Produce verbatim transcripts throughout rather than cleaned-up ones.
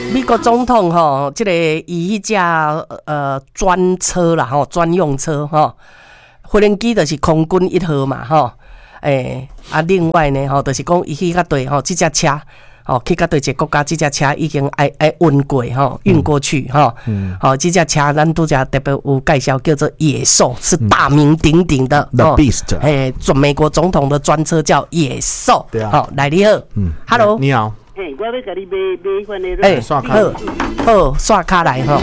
美国总统吼，这个以迄架呃专车啦吼，专用车吼，无人机就是空军一号嘛吼，诶、欸、啊，另外呢吼，就是讲伊去甲对吼，这架车。哦，去到对一个国家，这架车已经爱爱运过吼，运过去吼。嗯。好、哦，这架车咱拄则特别有介绍，叫做野兽，是大名鼎鼎的。 The Beast。 哎，准美国总统的专车叫野兽。 对啊。 好、哦，来你好。嗯。Hello。 你好。 嘿，我要甲你买买款的。 哎，刷卡。好，好，刷卡来吼。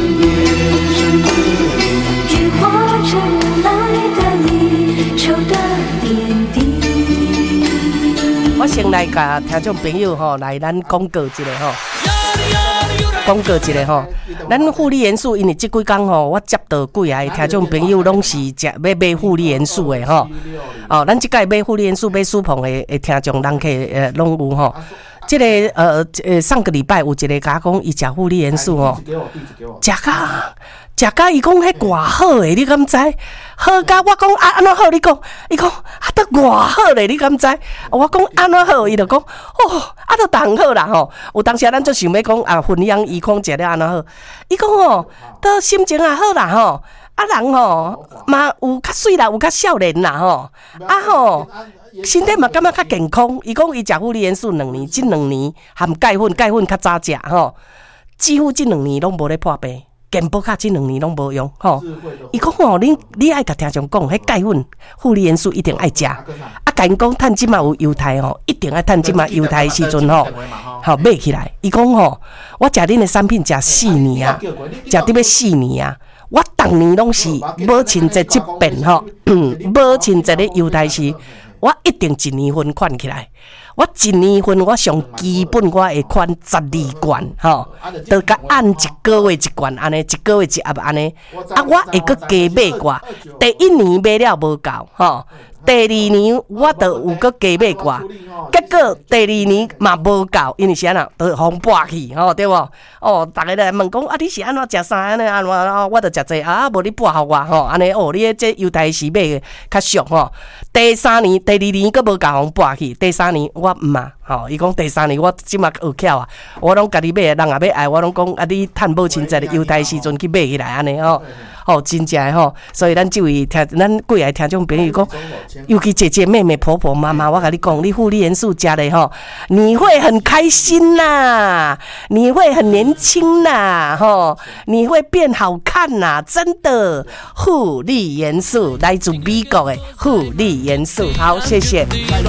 我先来甲听众朋友吼，来咱广告一下吼，广告一下吼。咱护理元素，因为即几工吼，我接到几个听众朋友拢是食要买护理元素的吼。哦，咱即届买护理元素买舒鹏的的听众人客呃拢有吼。即、這个呃呃上个礼拜有一个甲我讲，伊食护理元素吼，食甲食甲伊讲迄偌好诶，你敢知？好甲我讲啊安怎好？你讲，伊讲啊得偌好咧，你敢知？我讲安怎好？伊就讲哦啊得当好啦吼。有当时咱就想要讲啊分享伊讲食了安怎好？伊讲哦，得心情也好啦吼。啊人吼嘛有较水啦，有较少年啦吼。啊吼。身体嘛感觉较健康，伊讲伊食护理元素两年，即两年含钙粉，钙粉较早食吼，几乎即两年拢无咧破病，健保卡即两年拢无用吼。伊讲吼，你你爱甲听众讲，迄钙粉护理元素一定爱食，啊，甲因讲趁即嘛有犹太吼，一定爱趁即嘛犹太时阵吼，吼买起来。伊讲吼，我食恁的产品食四年啊，食得要四年啊。我逐年拢是母亲节即边吼，母亲节咧犹太时。我一定一年份款起来，我一年份我上基本我会款十二罐吼，都甲按一个月一罐安尼，一个月一盒安尼，啊我会搁加买寡，第一年买了无够吼。第二年我就有搁加买寡，结果第二年嘛无够，因为是安怎，都互拔去吼，对无？哦，逐个来问讲啊，你是安怎食啥安尼安怎？哦，我就食这啊，无你拔互我吼，安尼哦，你这犹太时买的较俗吼。第三年、第二年搁无够互拔去，第三年我毋啊，吼，伊讲第三年我即马学巧啊，我拢家己买，人也要爱，我拢讲啊，你趁母亲节的犹太时阵去买起来安尼吼。吼、哦，真正诶吼，所以咱这位听，咱几个听众朋友讲，尤其姐姐、妹妹、婆婆、妈妈，我跟你讲，你护理元素加的吼，你会很开心呐，你会很年轻呐，吼，你会变好看呐，真的。护理元素来自美国的护理元素，好，谢谢。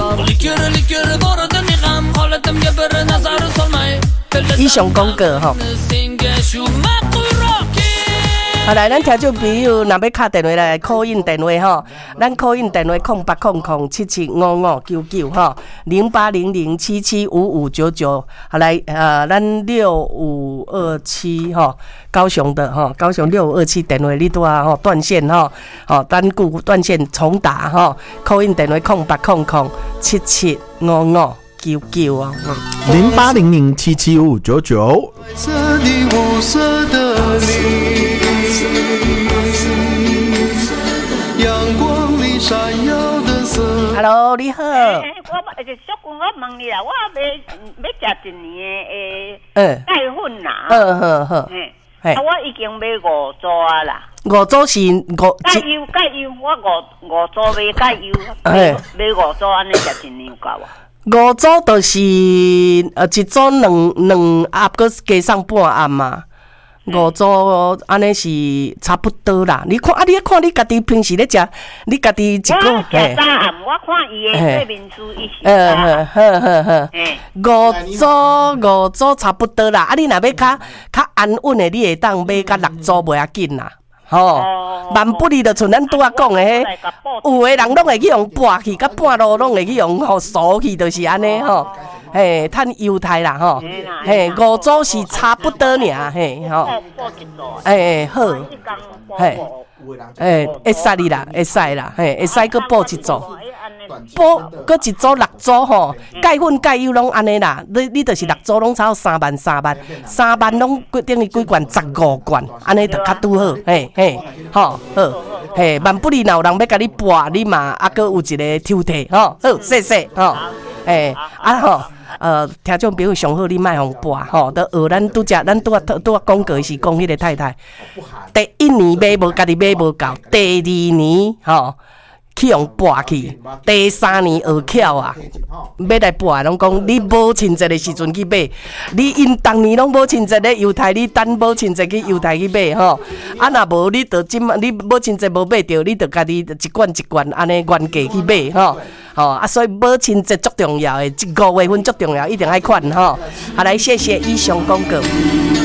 以上广告吼。好来，咱听众朋友，若要敲电话来 call in 电话吼，咱 call in 电话空八空空七七五五九九吼，零八零零七七五五九九。好来，呃，咱六五二七吼，高雄的吼，高雄六五二七电话你拄啊吼断线吼，吼单顾断线重打吼 ，call in 电话空八空空七七五五九九啊， 零八零零七七五五九九。 Hello， 你好。 欸、我就小姑，我问你啦，我要要食一年的诶钙粉啦。 嗯嗯嗯。 嘿，啊，我已经买五组啊啦。 五组是五。 钙油，钙油，我五五组买钙油，买买五组安尼食一年有够啊？ 五组就是呃一组两两盒，搁加上半盒嘛。五组安尼是差不多啦。你看啊，你看你家己平时咧食，你家己一个。 我食三盒，我看伊的说明书伊是三盒。呵呵呵。五组五组差不多啦。啊，你若要较较安稳的，你会当买甲六组袂要紧啦。吼，万不利就像咱拄仔讲的迄，有的人拢会去用拔去，甲半路拢会去用吼锁去，就是安尼吼。嘿，趁犹太啦吼，嘿，五组是差不多尔，嘿，吼，哎，好，嘿，哎，会使你啦，会使啦，嘿，会使搁补一组，补搁一组六组吼，钙粉钙油拢安尼啦，你你就是六组拢差三万三万，三万拢等于几罐十五罐，安尼就较拄好，嘿嘿，吼好，嘿，万不利若有人要甲你拔，你嘛啊搁有一个抽屉，吼，好，谢谢，吼，哎，啊吼。 呃，听众朋友上好，你莫互跋吼，都学咱拄则咱拄啊拄啊讲过是讲迄个太太，第一年买无家己买无够，第二年吼。去用跋去，第三年学巧啊，要来跋，拢讲你无亲戚的时阵去买，你因当年拢无亲戚咧犹太，你等无亲戚去犹太去买吼，啊若无你着即你无亲戚无买着，你着家己一罐一罐安尼原价去买吼，吼啊，所以无亲戚足重要的，一五月份足重要，一定爱款吼，啊来谢谢以上广告。